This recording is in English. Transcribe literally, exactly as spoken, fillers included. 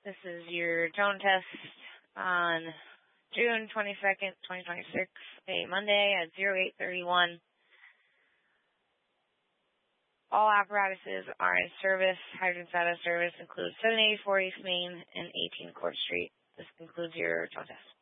This is your tone test on June twenty-second, twenty twenty-six, a Monday at oh eight thirty-one. All apparatuses are in service. Hydrants out of service include seven eighty-four East Main and eighteen Court Street. This concludes your tone test.